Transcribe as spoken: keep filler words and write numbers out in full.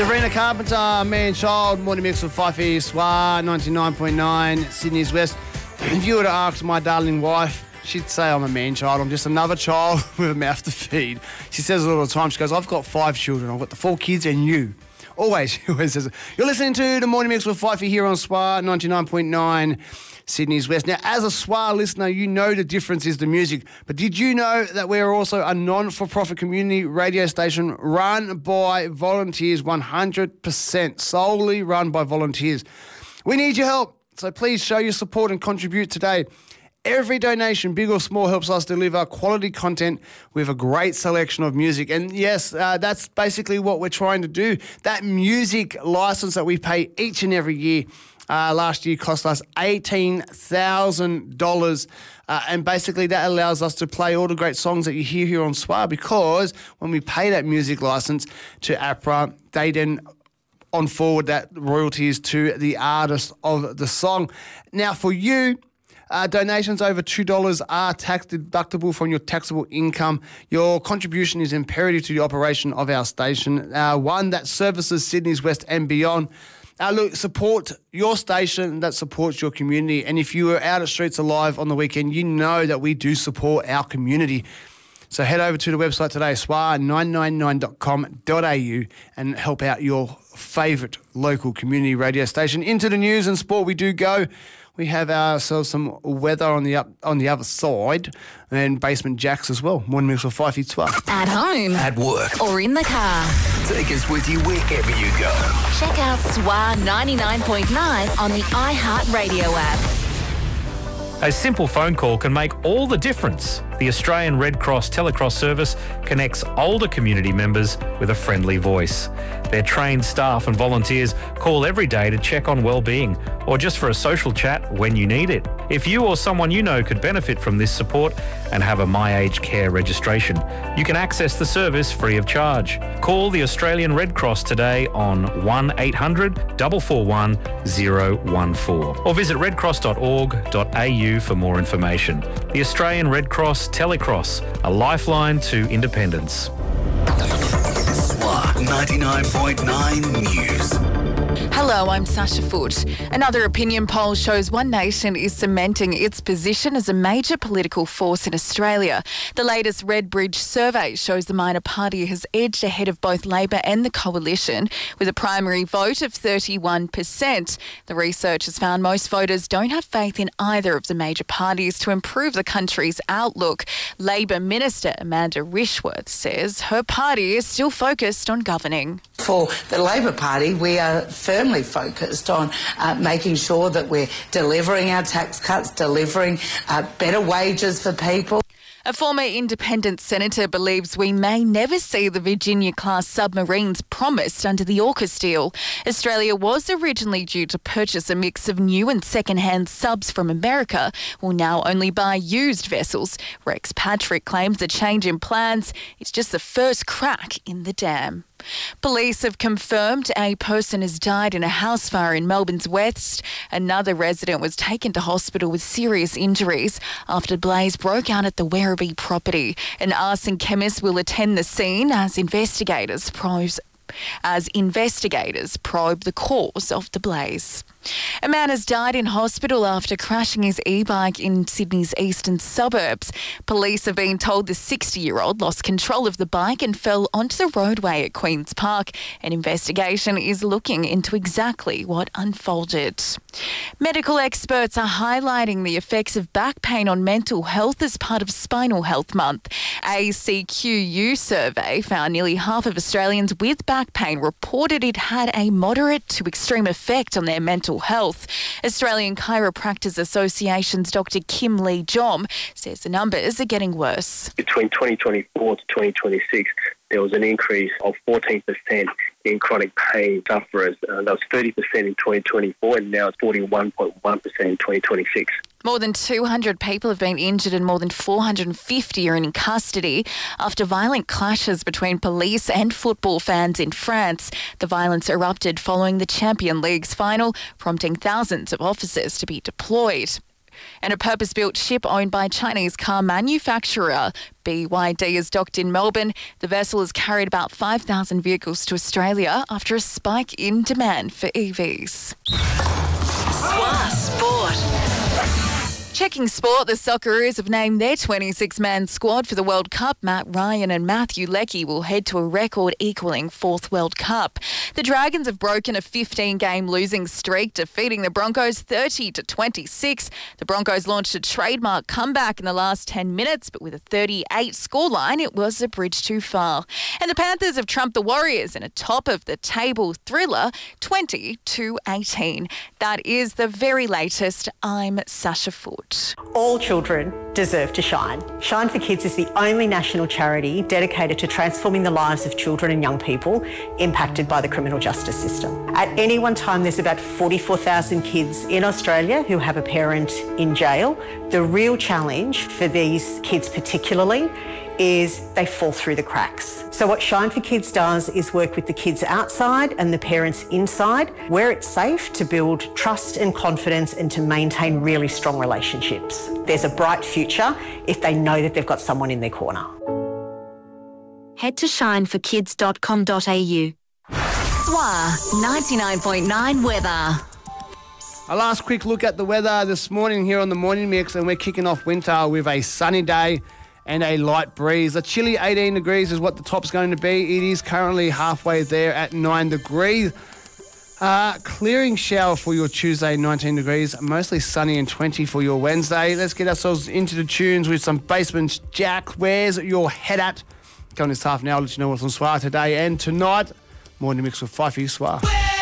Serena Carpenter, Man Child, morning mix with Fifey, Swar, ninety-nine point nine, Sydney's West. If you were to ask my darling wife, she'd say I'm a man child. I'm just another child with a mouth to feed. She says it all the time. She goes, I've got five children. I've got the four kids and you. Always, she always says it. You're listening to the morning mix with Fifey here on Swar, ninety-nine point nine, Sydney's West. Now, as a Swar listener, you know the difference is the music. But did you know that we're also a non-for-profit community radio station run by volunteers, one hundred percent solely run by volunteers? We need your help, so please show your support and contribute today. Every donation, big or small, helps us deliver quality content with a great selection of music. And yes, uh, that's basically what we're trying to do. That music license that we pay each and every year, uh, last year cost us eighteen thousand dollars. Uh, and basically that allows us to play all the great songs that you hear here on Swar, because when we pay that music license to APRA, they then on forward that royalties to the artist of the song. Now for you, Uh, donations over two dollars are tax deductible from your taxable income. Your contribution is imperative to the operation of our station, uh, one that services Sydney's West and beyond. Uh, look, support your station that supports your community. And if you are out at Streets Alive on the weekend, you know that we do support our community. So head over to the website today, swar nine nine nine dot com dot a u, and help out your favourite local community radio station. Into the news and sport we do go. We have ourselves some weather on the up on the other side, and Basement Jacks as well. Morning mix with Fifey Swar. At home, at work, or in the car. Take us with you wherever you go. Check out Swar ninety-nine point nine on the iHeartRadio app. A simple phone call can make all the difference. The Australian Red Cross Telecross service connects older community members with a friendly voice. Their trained staff and volunteers call every day to check on well-being or just for a social chat when you need it. If you or someone you know could benefit from this support and have a My Aged Care registration, you can access the service free of charge. Call the Australian Red Cross today on one eight hundred, four four one, zero one four or visit red cross dot org dot a u for more information. The Australian Red Cross Telecross, a lifeline to independence. Swar ninety-nine point nine News. Hello, I'm Sasha Foote. Another opinion poll shows One Nation is cementing its position as a major political force in Australia. The latest Redbridge survey shows the minor party has edged ahead of both Labor and the Coalition with a primary vote of thirty-one percent. The research has found most voters don't have faith in either of the major parties to improve the country's outlook. Labor Minister Amanda Rishworth says her party is still focused on governing. For the Labor Party, we are firmly focused on uh, making sure that we're delivering our tax cuts, delivering uh, better wages for people. A former independent senator believes we may never see the Virginia-class submarines promised under the AUKUS deal. Australia was originally due to purchase a mix of new and second-hand subs from America, will now only buy used vessels. Rex Patrick claims the change in plans is just the first crack in the dam. Police have confirmed a person has died in a house fire in Melbourne's West. Another resident was taken to hospital with serious injuries after blaze broke out at the Werribee property. An arson chemist will attend the scene as investigators probe, as investigators probe the cause of the blaze. A man has died in hospital after crashing his e-bike in Sydney's eastern suburbs. Police have been told the sixty-year-old lost control of the bike and fell onto the roadway at Queen's Park. An investigation is looking into exactly what unfolded. Medical experts are highlighting the effects of back pain on mental health as part of Spinal Health Month. A C Q U survey found nearly half of Australians with back pain reported it had a moderate to extreme effect on their mental health. Australian Chiropractors Association's Doctor Kim Lee Jom says the numbers are getting worse. Between twenty twenty-four to twenty twenty-six, there was an increase of fourteen percent in chronic pain sufferers. Uh, that was thirty percent in twenty twenty-four and now it's forty-one point one percent in twenty twenty-six. More than two hundred people have been injured and more than four hundred fifty are in custody after violent clashes between police and football fans in France. The violence erupted following the Champions League's final, prompting thousands of officers to be deployed. And a purpose-built ship owned by Chinese car manufacturer B Y D is docked in Melbourne. The vessel has carried about five thousand vehicles to Australia after a spike in demand for E Vs. S W A Sport. Checking sport, the Socceroos have named their twenty-six man squad for the World Cup. Matt Ryan and Matthew Leckie will head to a record-equalling fourth World Cup. The Dragons have broken a fifteen game losing streak, defeating the Broncos thirty to twenty-six. The Broncos launched a trademark comeback in the last ten minutes, but with a thirty-eight scoreline, it was a bridge too far. And the Panthers have trumped the Warriors in a top-of-the-table thriller, twenty to eighteen. That is the very latest. I'm Sasha Foote. All children deserve to shine. Shine for Kids is the only national charity dedicated to transforming the lives of children and young people impacted by the criminal justice system. At any one time, there's about forty-four thousand kids in Australia who have a parent in jail. The real challenge for these kids particularly is they fall through the cracks. So what Shine for Kids does is work with the kids outside and the parents inside, where it's safe to build trust and confidence and to maintain really strong relationships. There's a bright future if they know that they've got someone in their corner. Head to shine for kids dot com dot a u. S W A ninety-nine point nine weather. A last quick look at the weather this morning here on the Morning Mix, and we're kicking off winter with a sunny day and a light breeze. A chilly eighteen degrees is what the top's going to be. It is currently halfway there at nine degrees. Uh, clearing shower for your Tuesday, nineteen degrees. Mostly sunny and twenty for your Wednesday. Let's get ourselves into the tunes with some Basement Jaxx. Where's your head at? Coming this half an hour, I'll let you know what's on S W A today and tonight. Morning Mix with Fifey S W A.